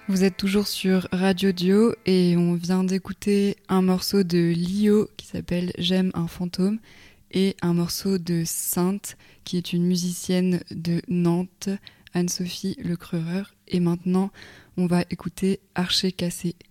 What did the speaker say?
Vous êtes toujours sur Radio Dio et on vient d'écouter un morceau de Lio qui s'appelle J'aime un fantôme et un morceau de Sainte qui est une musicienne de Nantes, Anne-Sophie Le Creureur. Et maintenant, on va écouter Archer Cassé.